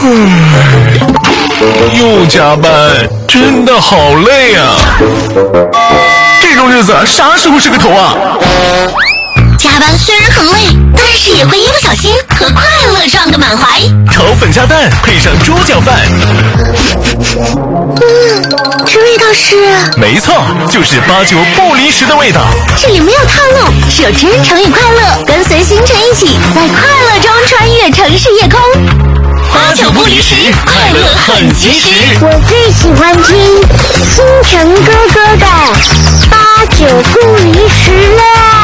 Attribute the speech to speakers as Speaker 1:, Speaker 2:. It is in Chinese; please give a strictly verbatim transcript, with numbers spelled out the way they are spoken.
Speaker 1: 又加班，真的好累啊！这种日子啥时候是个头啊？
Speaker 2: 加班虽然很累，但是也会一不小心和快乐撞个满怀。
Speaker 1: 炒粉加蛋配上猪脚饭，
Speaker 2: 嗯，这味道是……
Speaker 1: 没错，就是八九不离十的味道。
Speaker 2: 这里没有套路，只有真诚与快乐，跟随星辰一起在快乐中穿越城市夜空。
Speaker 1: 八九不离十，快乐很及时。
Speaker 3: 我最喜欢听星辰哥哥的八九不离十了。